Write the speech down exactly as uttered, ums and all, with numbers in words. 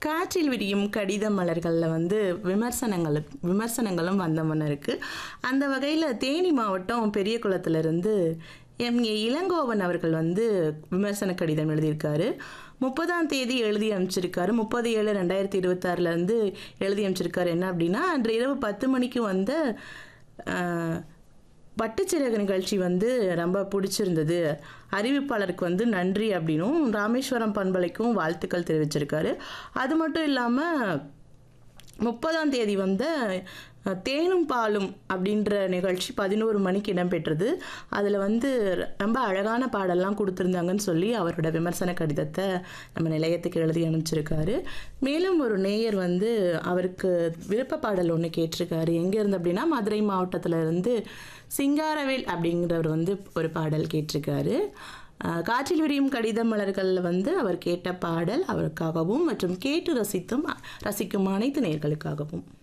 காற்றில் விரியும் கடித மலர்களில் வந்து விமர்சனங்கள் விமர்சனங்களும் வந்தமன இருக்குது. அந்த வகையில் தேனி மாவட்டம் பெரிய குளத்திலிருந்து எம் ஏ இளங்கோவன் அவர்கள் வந்து விமர்சன கடிதம் எழுதியிருக்காரு. முப்பதாம் தேதி எழுதி அனுப்பிச்சிருக்காரு. முப்பது ஏழு ரெண்டாயிரத்தி இருபத்தாறுலேருந்து எழுதி அனுப்பிச்சிருக்காரு. என்ன அப்படின்னா, அன்று இரவு பத்து மணிக்கு வந்த பட்டுச்சிறகு நிகழ்ச்சி வந்து ரொம்ப பிடிச்சிருந்தது, அறிவிப்பாளருக்கு வந்து நன்றி அப்படின்னும் ராமேஸ்வரம் பண்பலைக்கும் வாழ்த்துக்கள் தெரிவிச்சிருக்காரு. அது மட்டும் இல்லாமல் முப்பதாம் தேதி வந்த தேனும் பாலும் அப்படின்ற நிகழ்ச்சி பதினோரு மணிக்கு இடம்பெற்றது. அதில் வந்து ரொம்ப அழகான பாடல்லாம் கொடுத்துருந்தாங்கன்னு சொல்லி அவரோட விமர்சன கடிதத்தை நம்ம நிலையத்துக்கு எழுதி அனுப்பிச்சிருக்காரு. மேலும் ஒரு நேயர் வந்து அவருக்கு விருப்ப பாடல் ஒன்று கேட்டிருக்காரு. எங்கே இருந்து அப்படின்னா, மதுரை மாவட்டத்தில் இருந்து சிங்காரவேல் அப்படிங்கிறவர் வந்து ஒரு பாடல் கேட்டிருக்காரு. காற்றில் விரியும் கடித மலர்களில் வந்து அவர் கேட்ட பாடல் அவருக்காகவும் மற்றும் கேட்டு ரசித்தும் ரசிக்கும் அனைத்து நேயர்களுக்காகவும்.